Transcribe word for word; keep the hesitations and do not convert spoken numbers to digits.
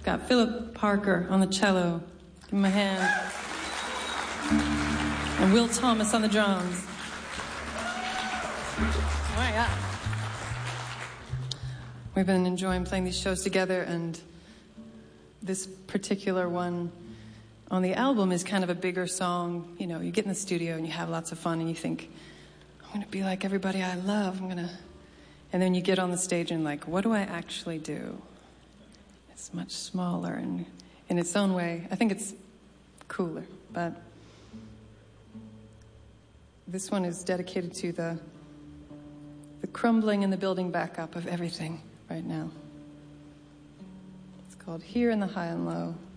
Got Philip Parker on the cello. Give him a hand. And Will Thomas on the drums. Oh my God. We've been enjoying playing these shows together, and this particular one on the album is kind of a bigger song. You know, you get in the studio and you have lots of fun and you think, I'm going to be like everybody I love. I'm going to... And then you get on the stage and like, what do I actually do? It's much smaller and in its own way. I think it's cooler, but this one is dedicated to the the crumbling and the building back up of everything right now. It's called Here in the High and Low.